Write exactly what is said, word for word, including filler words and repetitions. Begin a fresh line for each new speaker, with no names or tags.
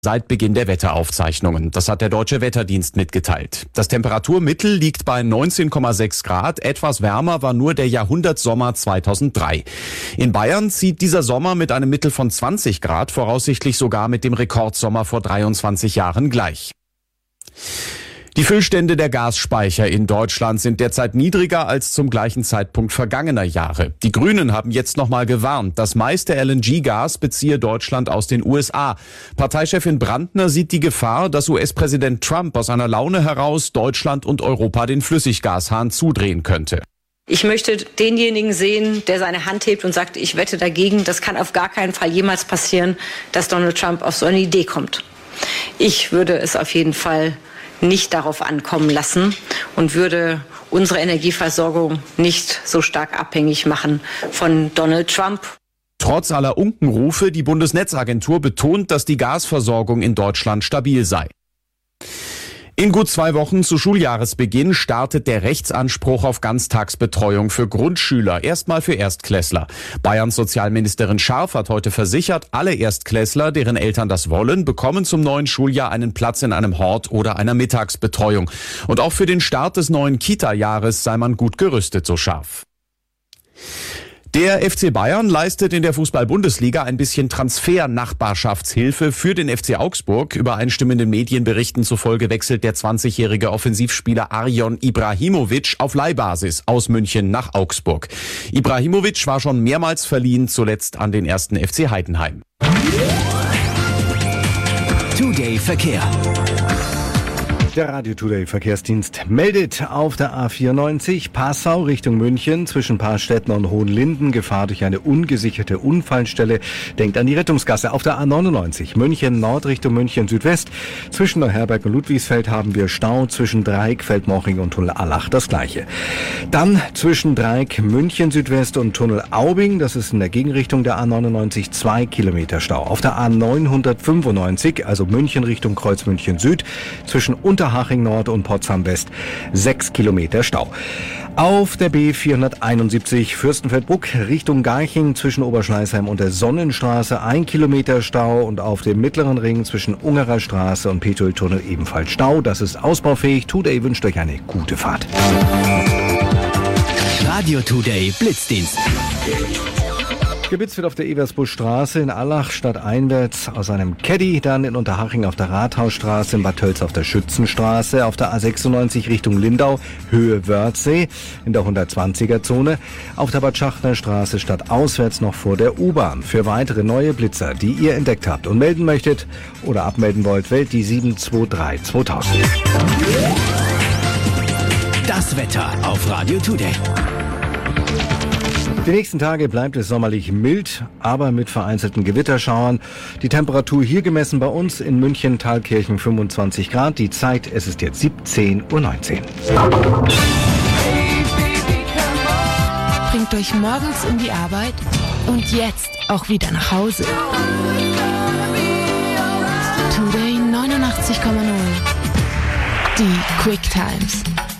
seit Beginn der Wetteraufzeichnungen. Das hat der Deutsche Wetterdienst mitgeteilt. Das Temperaturmittel liegt bei neunzehn Komma sechs Grad. Etwas wärmer war nur der Jahrhundertsommer zweitausenddrei. In Bayern zieht dieser Sommer mit einem Mittel von zwanzig Grad voraussichtlich sogar mit dem Rekordsommer vor dreiundzwanzig Jahren gleich. Die Füllstände der Gasspeicher in Deutschland sind derzeit niedriger als zum gleichen Zeitpunkt vergangener Jahre. Die Grünen haben jetzt nochmal gewarnt, das meiste L N G-Gas beziehe Deutschland aus den U S A. Parteichefin Brandner sieht die Gefahr, dass U S-Präsident Trump aus einer Laune heraus Deutschland und Europa den Flüssiggashahn zudrehen könnte.
Ich möchte denjenigen sehen, der seine Hand hebt und sagt, ich wette dagegen. Das kann auf gar keinen Fall jemals passieren, dass Donald Trump auf so eine Idee kommt. Ich würde es auf jeden Fall nicht darauf ankommen lassen und würde unsere Energieversorgung nicht so stark abhängig machen von Donald Trump.
Trotz aller Unkenrufe, die Bundesnetzagentur betont, dass die Gasversorgung in Deutschland stabil sei. In gut zwei Wochen zu Schuljahresbeginn startet der Rechtsanspruch auf Ganztagsbetreuung für Grundschüler, erstmal für Erstklässler. Bayerns Sozialministerin Scharf hat heute versichert, alle Erstklässler, deren Eltern das wollen, bekommen zum neuen Schuljahr einen Platz in einem Hort oder einer Mittagsbetreuung. Und auch für den Start des neuen Kita-Jahres sei man gut gerüstet, so Scharf. Der F C Bayern leistet in der Fußball-Bundesliga ein bisschen Transfer-Nachbarschaftshilfe für den F C Augsburg. Übereinstimmenden Medienberichten zufolge wechselt der zwanzigjährige Offensivspieler Arjon Ibrahimovic auf Leihbasis aus München nach Augsburg. Ibrahimovic war schon mehrmals verliehen, zuletzt an den ersten F C Heidenheim.
Today Verkehr.
Der Radio Today Verkehrsdienst meldet auf der A vierundneunzig Passau Richtung München zwischen Paarstetten und Hohenlinden Gefahr durch eine ungesicherte Unfallstelle. Denkt an die Rettungsgasse. Auf der A neunundneunzig München Nord Richtung München Südwest zwischen Neuherberg und Ludwigsfeld haben wir Stau, zwischen Dreieck, Feldmoching und Tunnel Allach das gleiche. Dann zwischen Dreieck München Südwest und Tunnel Aubing, das ist in der Gegenrichtung der A neunundneunzig, zwei Kilometer Stau. Auf der A neunhundertfünfundneunzig, also München Richtung Kreuz München Süd, zwischen Unterhaching Nord und Potsdam West sechs Kilometer Stau. Auf der B vierhunderteinundsiebzig Fürstenfeldbruck Richtung Garching zwischen Oberschleißheim und der Sonnenstraße ein Kilometer Stau und auf dem mittleren Ring zwischen Ungerer Straße und Petueltunnel ebenfalls Stau. Das ist ausbaufähig. Today wünscht euch eine gute Fahrt.
Radio Today Blitzdienst.
Gebitzt wird auf der Eversbuschstraße in Allach stadteinwärts aus einem Caddy, dann in Unterhaching auf der Rathausstraße, in Bad Tölz auf der Schützenstraße, auf der A sechsundneunzig Richtung Lindau, Höhe Wörthsee, in der hundertzwanziger Zone, auf der Bad Schachner Straße stadtauswärts noch vor der U-Bahn. Für weitere neue Blitzer, die ihr entdeckt habt und melden möchtet oder abmelden wollt, wählt die sieben zwei drei zweitausend.
Das Wetter auf Radio Today.
Die nächsten Tage bleibt es sommerlich mild, aber mit vereinzelten Gewitterschauern. Die Temperatur hier gemessen bei uns in München, Thalkirchen fünfundzwanzig Grad. Die Zeit, es ist jetzt siebzehn Uhr neunzehn.
Bringt euch morgens in die Arbeit und jetzt auch wieder nach Hause. Today neunundachtzig Komma null. Die Quick Times.